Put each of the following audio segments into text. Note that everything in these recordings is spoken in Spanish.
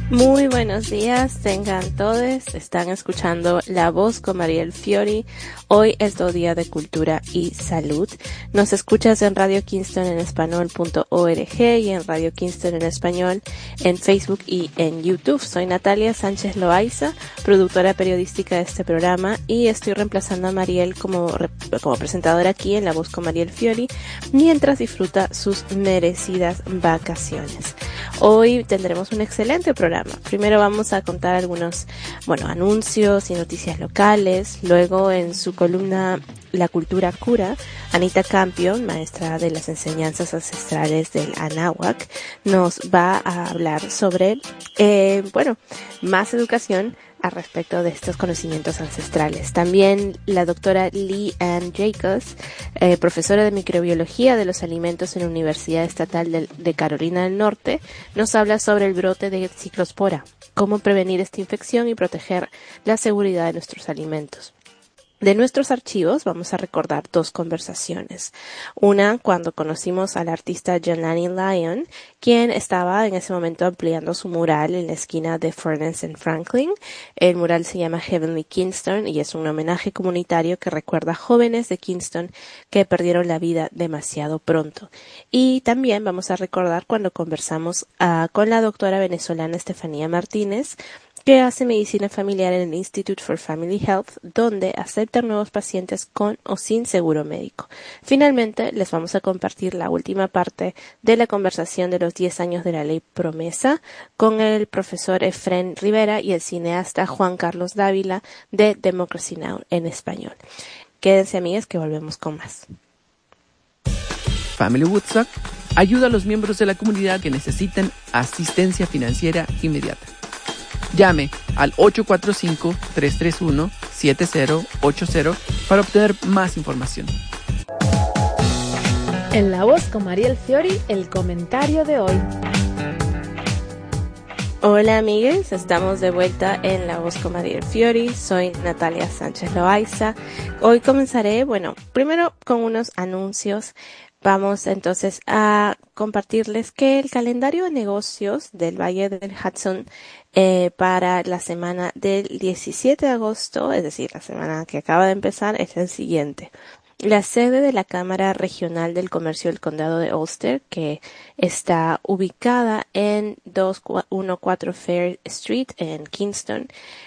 Muy buenos días, tengan todos. Están escuchando La Voz con Mariel Fiori. Hoy es Día de Cultura y Salud. Nos escuchas en Radio Kingston en español.org y en Radio Kingston en español en Facebook y en YouTube. Soy Natalia Sánchez Loaiza, productora periodística de este programa, y estoy reemplazando a Mariel como presentadora aquí en La Voz con Mariel Fiori mientras disfruta sus merecidas vacaciones. Hoy tendremos un excelente programa. Primero vamos a contar algunos, anuncios y noticias locales. Luego, en su columna La Cultura Cura, Anita Campion, maestra de las enseñanzas ancestrales del Anáhuac, nos va a hablar sobre, más educación al respecto de estos conocimientos ancestrales. También la doctora Lee Ann Jacobs, profesora de microbiología de los alimentos en la Universidad Estatal de Carolina del Norte, nos habla sobre el brote de ciclospora, cómo prevenir esta infección y proteger la seguridad de nuestros alimentos. De nuestros archivos vamos a recordar dos conversaciones. Una cuando conocimos al artista Jelani Lyon, quien estaba en ese momento ampliando su mural en la esquina de Furnace and Franklin. El mural se llama Heavenly Kingston y es un homenaje comunitario que recuerda a jóvenes de Kingston que perdieron la vida demasiado pronto. Y también vamos a recordar cuando conversamos con la doctora venezolana Estefanía Martínez, que hace medicina familiar en el Institute for Family Health, donde aceptan nuevos pacientes con o sin seguro médico. Finalmente, les vamos a compartir la última parte de la conversación de los 10 años de la Ley Promesa con el profesor Efrén Rivera y el cineasta Juan Carlos Dávila de Democracy Now! En español. Quédense, amigas, que volvemos con más. Family Woodstock ayuda a los miembros de la comunidad que necesitan asistencia financiera inmediata. Llame al 845-331-7080 para obtener más información. En La Voz con Mariel Fiori, el comentario de hoy. Hola amigues, estamos de vuelta en La Voz con Mariel Fiori. Soy Natalia Sánchez Loaiza. Hoy comenzaré, primero con unos anuncios. Vamos entonces a compartirles que el calendario de negocios del Valle del Hudson para la semana del 17 de agosto, es decir, la semana que acaba de empezar, es el siguiente. La sede de la Cámara Regional del Comercio del Condado de Ulster, que está ubicada en 214 Fair Street en Kingston,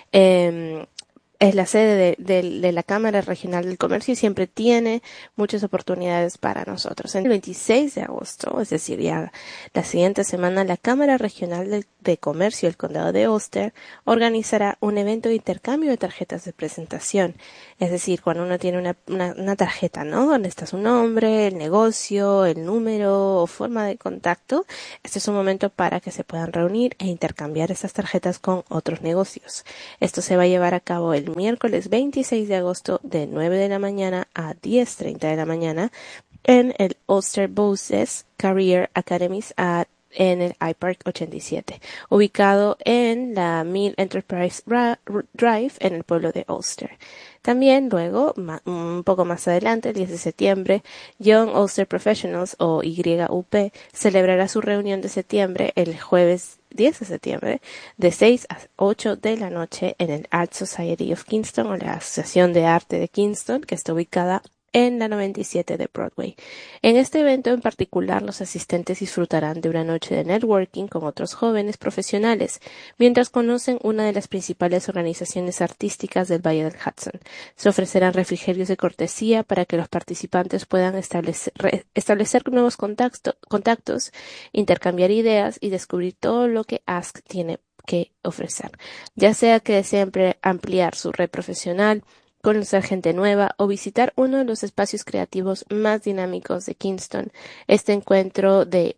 es la sede de la Cámara Regional del Comercio y siempre tiene muchas oportunidades para nosotros. En el 26 de agosto, es decir, ya la siguiente semana, la Cámara Regional de Comercio del Condado de Ulster organizará un evento de intercambio de tarjetas de presentación. Es decir, cuando uno tiene una tarjeta, ¿no?, donde está su nombre, el negocio, el número o forma de contacto, este es un momento para que se puedan reunir e intercambiar esas tarjetas con otros negocios. Esto se va a llevar a cabo el miércoles 26 de agosto de 9 de la mañana a 10:30 de la mañana en el Ulster Boses Career Academies en el iPark 87, ubicado en la Mill Enterprise Drive en el pueblo de Ulster. También luego, un poco más adelante, el 10 de septiembre, Young Ulster Professionals o YUP celebrará su reunión de septiembre el jueves 10 de septiembre de 6 a 8 de la noche en el Art Society of Kingston o la Asociación de Arte de Kingston, que está ubicada en la 97 de Broadway. En este evento en particular, los asistentes disfrutarán de una noche de networking con otros jóvenes profesionales, mientras conocen una de las principales organizaciones artísticas del Valle del Hudson. Se ofrecerán refrigerios de cortesía para que los participantes puedan establecer nuevos contactos, intercambiar ideas y descubrir todo lo que Ask tiene que ofrecer. Ya sea que deseen ampliar su red profesional, conocer gente nueva o visitar uno de los espacios creativos más dinámicos de Kingston, este encuentro de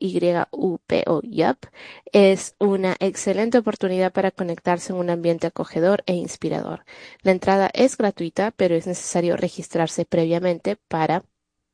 YUP o YUP es una excelente oportunidad para conectarse en un ambiente acogedor e inspirador. La entrada es gratuita, pero es necesario registrarse previamente para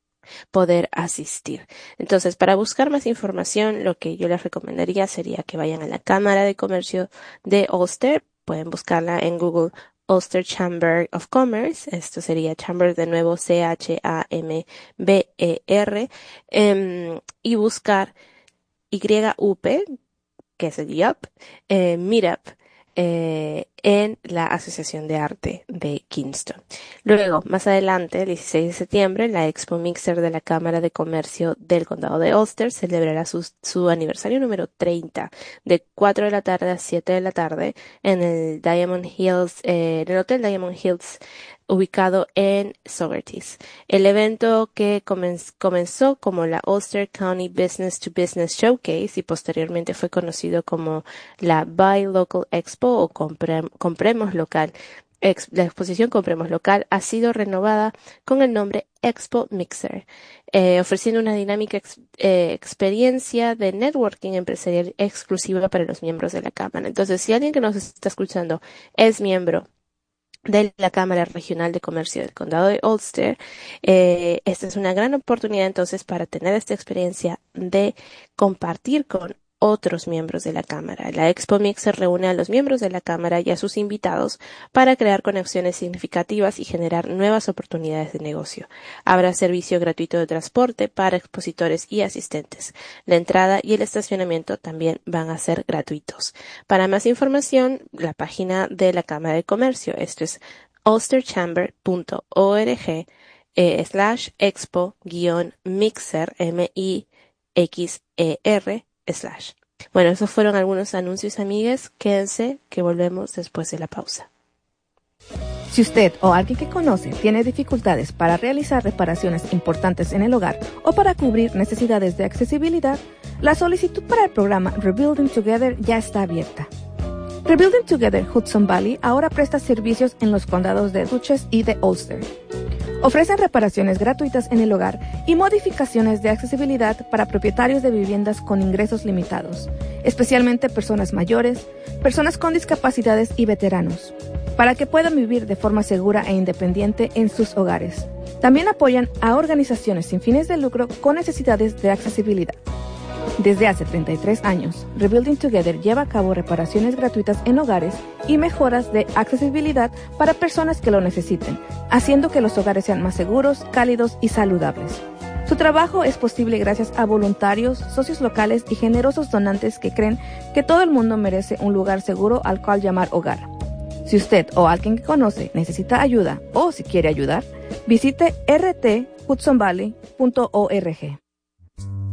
poder asistir. Entonces, para buscar más información, lo que yo les recomendaría sería que vayan a la Cámara de Comercio de Ulster. Pueden buscarla en Google, Ulster Chamber of Commerce. Esto sería Chamber de nuevo, CHAMBER, y buscar YUP, que es el YUP, Meetup, en la Asociación de Arte de Kingston. Luego, más adelante, el 16 de septiembre, la Expo Mixer de la Cámara de Comercio del Condado de Ulster celebrará su aniversario número 30, de 4 de la tarde a 7 de la tarde, en el en el Hotel Diamond Hills, ubicado en Saugerties. El evento que comenzó como la Ulster County Business to Business Showcase y posteriormente fue conocido como la Buy Local Expo o Compremos Local. La exposición Compremos Local ha sido renovada con el nombre Expo Mixer, ofreciendo una dinámica experiencia de networking empresarial exclusiva para los miembros de la Cámara. Entonces, si alguien que nos está escuchando es miembro de la Cámara Regional de Comercio del Condado de Ulster, esta es una gran oportunidad entonces para tener esta experiencia de compartir con otros miembros de la Cámara. La Expo Mixer reúne a los miembros de la Cámara y a sus invitados para crear conexiones significativas y generar nuevas oportunidades de negocio. Habrá servicio gratuito de transporte para expositores y asistentes. La entrada y el estacionamiento también van a ser gratuitos. Para más información, la página de la Cámara de Comercio, esto es ulsterchamber.org /expo-mixer MIXER /. Bueno, esos fueron algunos anuncios, amigues. Quédense que volvemos después de la pausa. Si usted o alguien que conoce tiene dificultades para realizar reparaciones importantes en el hogar o para cubrir necesidades de accesibilidad, la solicitud para el programa Rebuilding Together ya está abierta. Rebuilding Together Hudson Valley ahora presta servicios en los condados de Dutchess y de Ulster. Ofrecen reparaciones gratuitas en el hogar y modificaciones de accesibilidad para propietarios de viviendas con ingresos limitados, especialmente personas mayores, personas con discapacidades y veteranos, para que puedan vivir de forma segura e independiente en sus hogares. También apoyan a organizaciones sin fines de lucro con necesidades de accesibilidad. Desde hace 33 años, Rebuilding Together lleva a cabo reparaciones gratuitas en hogares y mejoras de accesibilidad para personas que lo necesiten, haciendo que los hogares sean más seguros, cálidos y saludables. Su trabajo es posible gracias a voluntarios, socios locales y generosos donantes que creen que todo el mundo merece un lugar seguro al cual llamar hogar. Si usted o alguien que conoce necesita ayuda o si quiere ayudar, visite rthudsonvalley.org.